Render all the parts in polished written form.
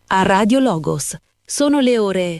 a Radio Logos. Sono le ore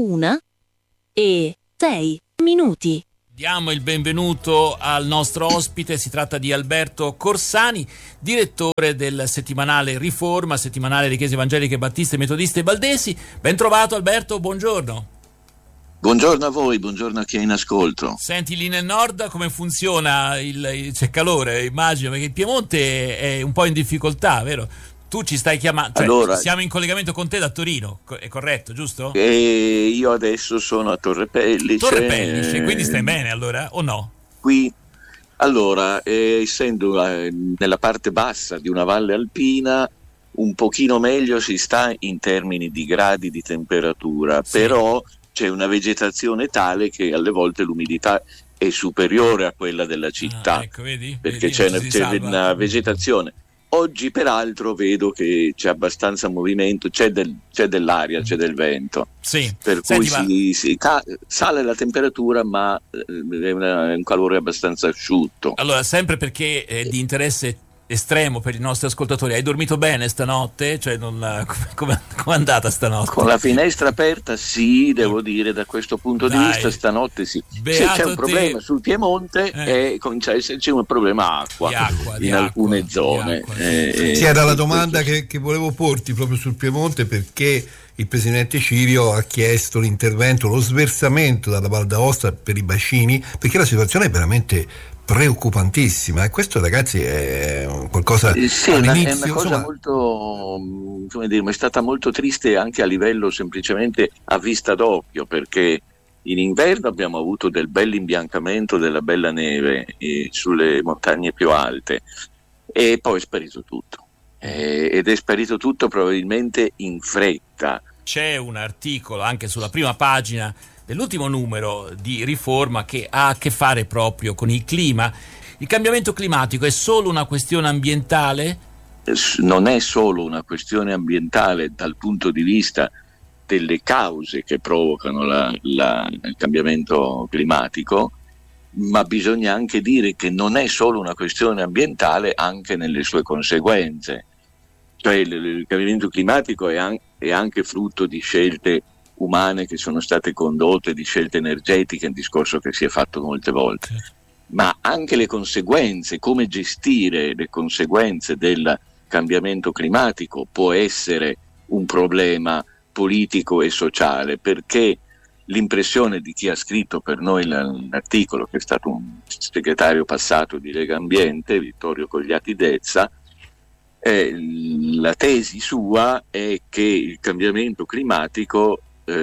1:06. Diamo il benvenuto al nostro ospite, si tratta di Alberto Corsani, direttore del settimanale Riforma, settimanale di Chiese Evangeliche Battiste, Metodiste e Valdesi. Ben trovato Alberto, buongiorno. Buongiorno a voi, buongiorno a chi è in ascolto. Senti, lì nel nord come funziona? C'è calore, immagino, perché il Piemonte è un po' in difficoltà, vero? Tu ci stai chiamando, cioè, allora, siamo in collegamento con te da Torino, è corretto, giusto? Io adesso sono a Torre Pellice. Quindi stai bene allora, o no? Qui, allora, essendo nella parte bassa di una valle alpina, un pochino meglio si sta in termini di gradi di temperatura, sì. Però c'è una vegetazione tale che alle volte l'umidità è superiore a quella della città, ecco, vedi? Perché c'è una vegetazione. Oggi peraltro vedo che c'è abbastanza movimento, c'è dell'aria, c'è del vento, sì. Per cui sale la temperatura, ma è un calore abbastanza asciutto. Allora, sempre perché è di interesse estremo per i nostri ascoltatori, hai dormito bene stanotte? Cioè, com'è andata stanotte? Con la finestra aperta, sì, devo dire, da questo punto di vista stanotte sì. Se c'è un problema sul Piemonte comincia a esserci un problema acqua in alcune zone. Sì, era la domanda che volevo porti proprio sul Piemonte, perché il presidente Cirio ha chiesto l'intervento, lo sversamento dalla Val d'Aosta per i bacini, perché la situazione è veramente preoccupantissima, e questo, ragazzi, è qualcosa all'inizio, è una cosa molto, come dire, è stata molto triste anche a livello semplicemente a vista d'occhio, perché in inverno abbiamo avuto del bell'imbiancamento, della bella neve sulle montagne più alte, e poi è sparito tutto, ed è sparito tutto probabilmente in fretta. C'è un articolo anche sulla prima pagina dell'ultimo numero di Riforma che ha a che fare proprio con il clima. Il cambiamento climatico è solo una questione ambientale? Non è solo una questione ambientale dal punto di vista delle cause che provocano il cambiamento climatico, ma bisogna anche dire che non è solo una questione ambientale anche nelle sue conseguenze. Cioè il cambiamento climatico è anche frutto di scelte umane che sono state condotte, di scelte energetiche, un discorso che si è fatto molte volte, ma anche le conseguenze, come gestire le conseguenze del cambiamento climatico può essere un problema politico e sociale, perché l'impressione di chi ha scritto per noi l'articolo, che è stato un segretario passato di Lega Ambiente, Vittorio Cogliati Dezza, la tesi sua è che il cambiamento climatico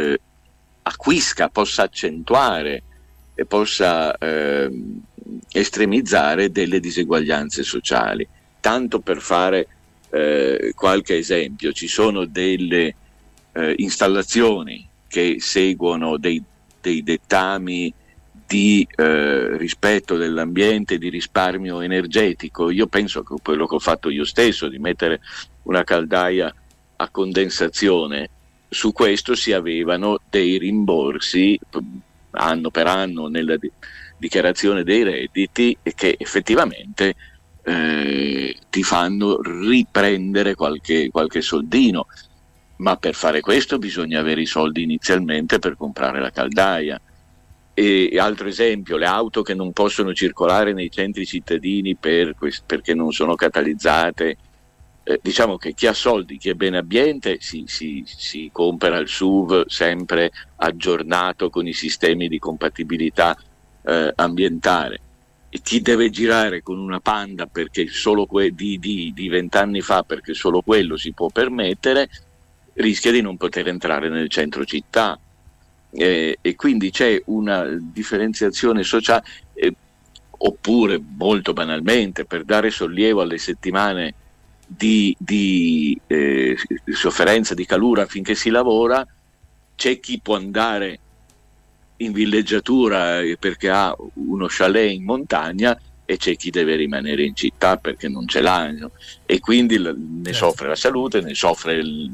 possa accentuare e possa estremizzare delle diseguaglianze sociali. Tanto per fare qualche esempio, ci sono delle installazioni che seguono dei dettami di rispetto dell'ambiente, di risparmio energetico. Io penso che quello che ho fatto io stesso, di mettere una caldaia a condensazione, su questo si avevano dei rimborsi anno per anno nella dichiarazione dei redditi, che effettivamente ti fanno riprendere qualche soldino, ma per fare questo bisogna avere i soldi inizialmente per comprare la caldaia. E altro esempio, le auto che non possono circolare nei centri cittadini perché non sono catalizzate. Diciamo che chi ha soldi, chi è bene ambiente, si compra il SUV sempre aggiornato con i sistemi di compatibilità ambientale, e chi deve girare con una Panda perché solo di 20 anni fa, perché solo quello si può permettere, rischia di non poter entrare nel centro città, e quindi c'è una differenziazione sociale. Oppure, molto banalmente, per dare sollievo alle settimane di sofferenza, di calura finché si lavora, c'è chi può andare in villeggiatura perché ha uno chalet in montagna, e c'è chi deve rimanere in città perché non ce l'ha, no? E quindi ne soffre la salute, ne soffre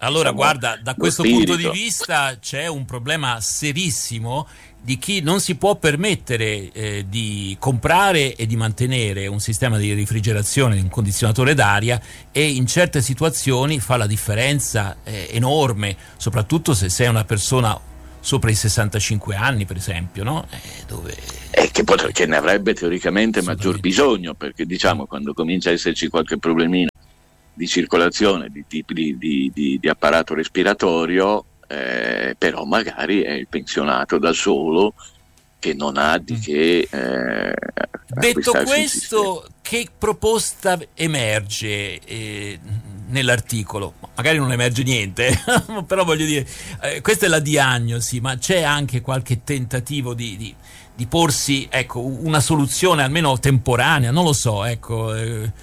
Allora, diciamo, guarda, da lo questo spirito. punto di vista c'è un problema serissimo di chi non si può permettere di comprare e di mantenere un sistema di rifrigerazione, un condizionatore d'aria, e in certe situazioni fa la differenza enorme, soprattutto se sei una persona sopra i 65 anni, per esempio, no? Che ne avrebbe teoricamente maggior bisogno, perché diciamo quando comincia a esserci qualche problemino di circolazione, di apparato respiratorio, però magari è il pensionato da solo che non ha di che detto questo, che proposta emerge nell'articolo? Magari non emerge niente però voglio dire, questa è la diagnosi, ma c'è anche qualche tentativo di porsi, ecco, una soluzione almeno temporanea, non lo so, ecco.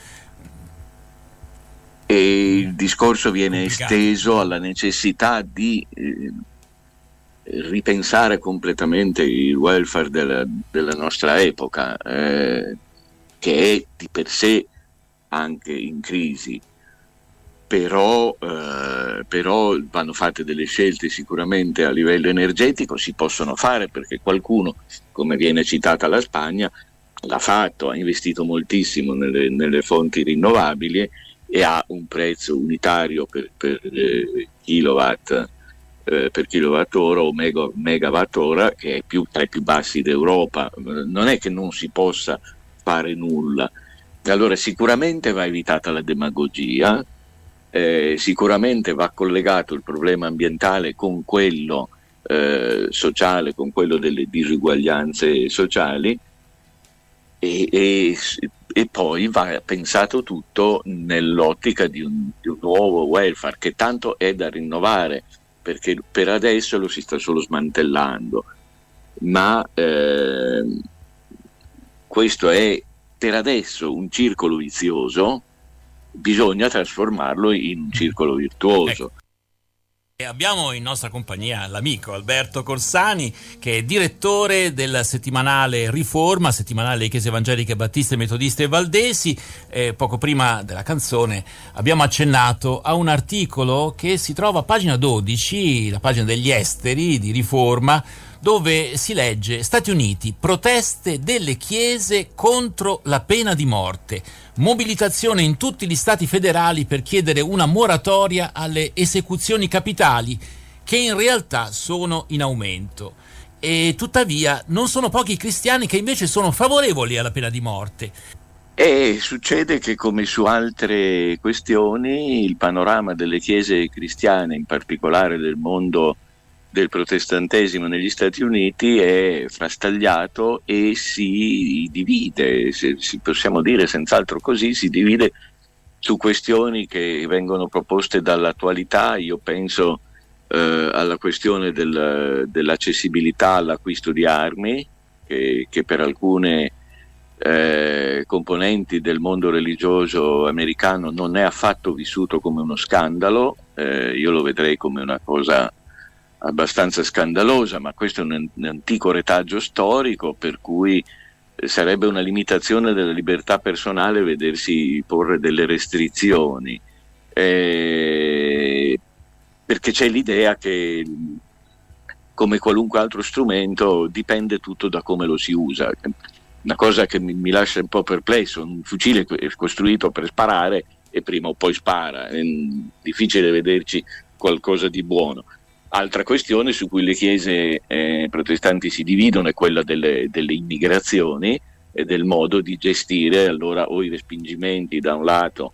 E il discorso viene complicato. esteso alla necessità di ripensare completamente il welfare della nostra epoca, che è di per sé anche in crisi, però vanno fatte delle scelte sicuramente a livello energetico, si possono fare perché qualcuno, come viene citata la Spagna, l'ha fatto, ha investito moltissimo nelle fonti rinnovabili e ha un prezzo unitario per kilowatt per kilowattora o megawattora che è tra i più bassi d'Europa. Non è che non si possa fare nulla. Allora sicuramente va evitata la demagogia, sicuramente va collegato il problema ambientale con quello sociale, con quello delle disuguaglianze sociali, e poi va pensato tutto nell'ottica di un nuovo welfare che tanto è da rinnovare, perché per adesso lo si sta solo smantellando, ma questo è per adesso un circolo vizioso, bisogna trasformarlo in un circolo virtuoso. Ecco. E abbiamo in nostra compagnia l'amico Alberto Corsani, che è direttore del settimanale Riforma, settimanale delle Chiese Evangeliche Battiste, Metodiste e Valdesi. Poco prima della canzone abbiamo accennato a un articolo che si trova a pagina 12, la pagina degli esteri di Riforma, dove si legge: Stati Uniti, proteste delle chiese contro la pena di morte, mobilitazione in tutti gli stati federali per chiedere una moratoria alle esecuzioni capitali che in realtà sono in aumento. E tuttavia non sono pochi i cristiani che invece sono favorevoli alla pena di morte. E succede che, come su altre questioni, il panorama delle chiese cristiane, in particolare del mondo del protestantesimo negli Stati Uniti, è frastagliato e si divide, se possiamo dire senz'altro così, si divide su questioni che vengono proposte dall'attualità. Io penso alla questione dell'accessibilità all'acquisto di armi, che per alcune componenti del mondo religioso americano non è affatto vissuto come uno scandalo. Io lo vedrei come una cosa abbastanza scandalosa, ma questo è un antico retaggio storico, per cui sarebbe una limitazione della libertà personale vedersi porre delle restrizioni, perché c'è l'idea che, come qualunque altro strumento, dipende tutto da come lo si usa. Una cosa che mi lascia un po' perplesso: un fucile è costruito per sparare e prima o poi spara, è difficile vederci qualcosa di buono. Altra questione su cui le chiese protestanti si dividono è quella delle immigrazioni e del modo di gestire allora o i respingimenti da un lato,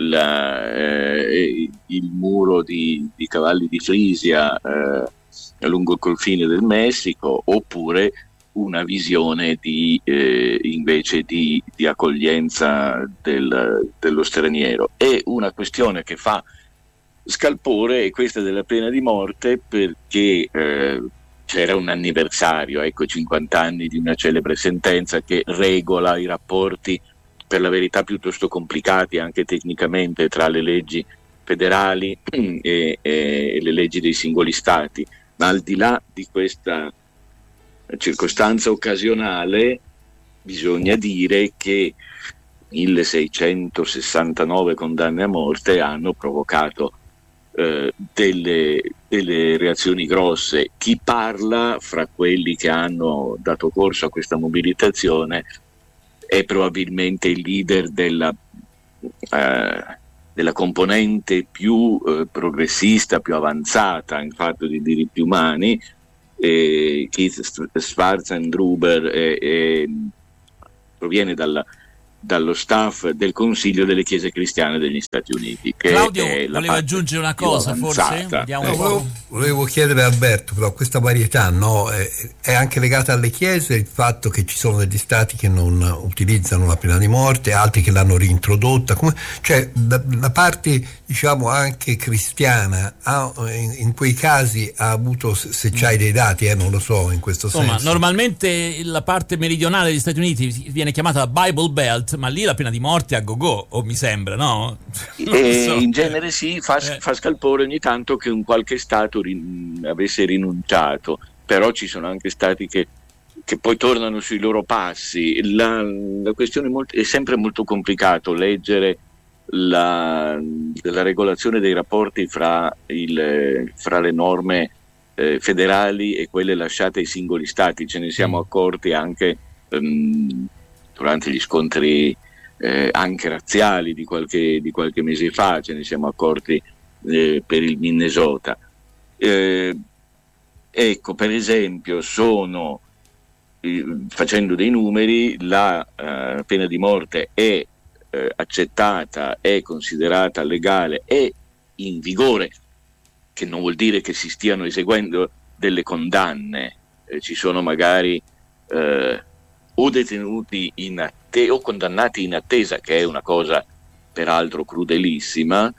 il muro di cavalli di Frisia lungo il confine del Messico, oppure una visione invece di accoglienza dello straniero. È una questione che fa scalpore, e questa della pena di morte, perché c'era un anniversario, 50 anni di una celebre sentenza che regola i rapporti, per la verità piuttosto complicati anche tecnicamente, tra le leggi federali e le leggi dei singoli stati. Ma al di là di questa circostanza occasionale, bisogna dire che 1669 condanne a morte hanno provocato delle reazioni grosse. Chi parla fra quelli che hanno dato corso a questa mobilitazione è probabilmente il leader della componente più progressista, più avanzata in fatto di diritti umani. Keith Schwarzendruber proviene dallo staff del Consiglio delle Chiese Cristiane degli Stati Uniti. Che Claudio è voleva aggiungere una cosa, forse? Volevo chiedere a Alberto, però questa varietà è anche legata alle chiese, il fatto che ci sono degli stati che non utilizzano la pena di morte, altri che l'hanno reintrodotta, cioè la parte diciamo anche cristiana in quei casi ha avuto, se c'hai dei dati, non lo so in questo senso. Normalmente la parte meridionale degli Stati Uniti viene chiamata Bible Belt, ma lì la pena di morte è a go-go, o mi sembra, no? In genere sì, fa scalpore ogni tanto che un qualche stato avesse rinunciato, però ci sono anche stati che poi tornano sui loro passi. La questione è sempre molto complicato leggere la regolazione dei rapporti fra le norme federali e quelle lasciate ai singoli stati. Ce ne siamo accorti anche durante gli scontri anche razziali di qualche mese fa, ce ne siamo accorti per il Minnesota. Ecco, per esempio, facendo dei numeri, la pena di morte è accettata, è considerata legale, è in vigore, che non vuol dire che si stiano eseguendo delle condanne. Ci sono magari o detenuti o condannati in attesa, che è una cosa peraltro crudelissima,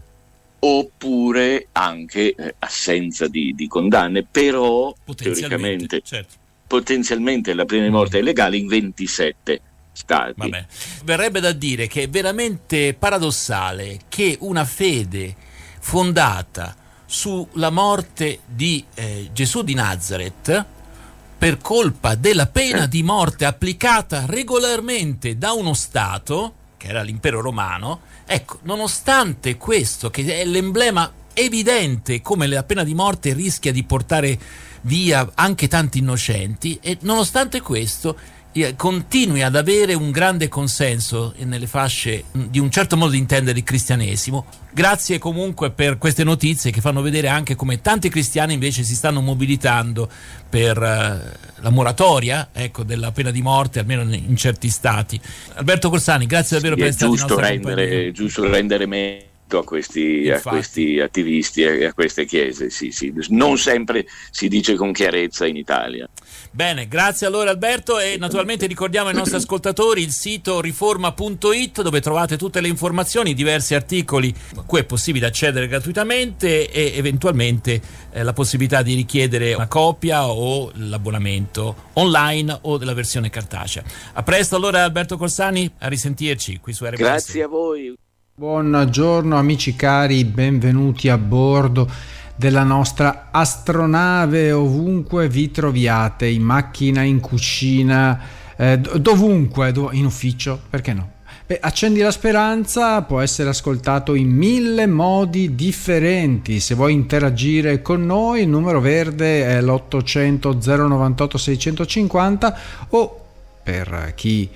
oppure anche assenza di condanne, però teoricamente potenzialmente la pena di morte è legale in 27 stati. Vabbè. Verrebbe da dire che è veramente paradossale che una fede fondata sulla morte di Gesù di Nazareth, per colpa della pena di morte applicata regolarmente da uno Stato, che era l'impero romano, ecco, nonostante questo, che è l'emblema evidente come la pena di morte rischia di portare via anche tanti innocenti, e nonostante questo continui ad avere un grande consenso nelle fasce di un certo modo di intendere il cristianesimo. Grazie comunque per queste notizie che fanno vedere anche come tanti cristiani invece si stanno mobilitando per la moratoria, ecco, della pena di morte, almeno in certi stati. Alberto Corsani, grazie davvero per essere stato in nostra compagnia. È giusto rendere merito a questi attivisti e a queste chiese, sì. Non sempre si dice con chiarezza in Italia. Bene, grazie allora Alberto, e naturalmente ricordiamo ai nostri ascoltatori il sito riforma.it, dove trovate tutte le informazioni, diversi articoli a cui è possibile accedere gratuitamente, e eventualmente la possibilità di richiedere una copia o l'abbonamento online o della versione cartacea. A presto allora Alberto Corsani, a risentirci qui su RPS. Grazie a voi. Buongiorno amici cari, benvenuti a bordo della nostra astronave, ovunque vi troviate, in macchina, in cucina, dovunque, in ufficio, perché no? Accendi la Speranza può essere ascoltato in 1000 modi differenti. Se vuoi interagire con noi, il numero verde è l'800 098 650, o per chi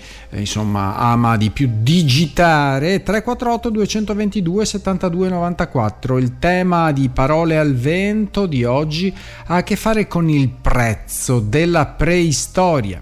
ama di più digitare 348 222 72 94. Il tema di Parole al Vento di oggi ha a che fare con il prezzo della preistoria.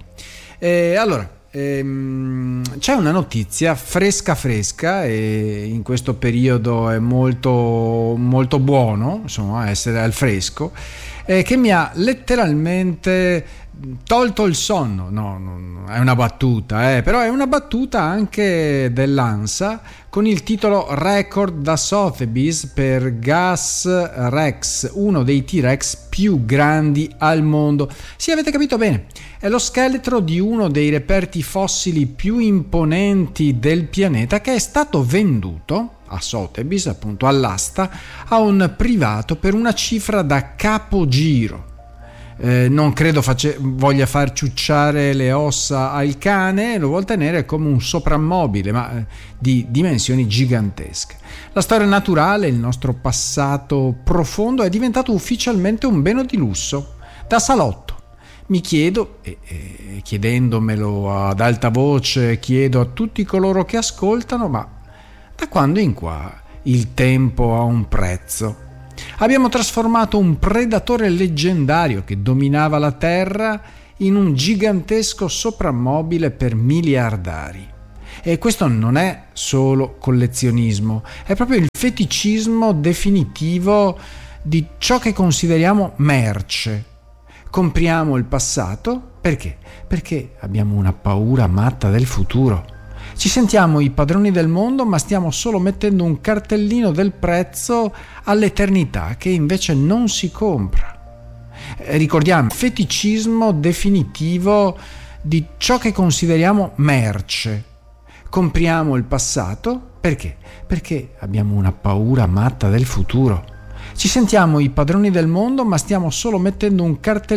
C'è una notizia fresca, e in questo periodo è molto molto buono essere al fresco, che mi ha letteralmente tolto il sonno. No, è una battuta, però è una battuta anche dell'ANSA, con il titolo Record da Sotheby's per Gas Rex, uno dei T-Rex più grandi al mondo. Sì, avete capito bene, è lo scheletro di uno dei reperti fossili più imponenti del pianeta, che è stato venduto a Sotheby's, appunto all'asta, a un privato per una cifra da capogiro. non credo voglia far ciucciare le ossa al cane, lo vuol tenere come un soprammobile, ma di dimensioni gigantesche. La storia naturale, il nostro passato profondo, è diventato ufficialmente un bene di lusso, da salotto. Mi chiedo, e chiedendomelo ad alta voce, chiedo a tutti coloro che ascoltano, ma da quando in qua il tempo ha un prezzo? Abbiamo trasformato un predatore leggendario che dominava la terra in un gigantesco soprammobile per miliardari. E questo non è solo collezionismo, è proprio il feticismo definitivo di ciò che consideriamo merce. Compriamo il passato perché? Perché abbiamo una paura matta del futuro. Ci sentiamo i padroni del mondo, ma stiamo solo mettendo un cartellino del prezzo all'eternità che invece non si compra. Ricordiamo, feticismo definitivo di ciò che consideriamo merce. Compriamo il passato perché? Perché abbiamo una paura matta del futuro. Ci sentiamo i padroni del mondo, ma stiamo solo mettendo un cartellino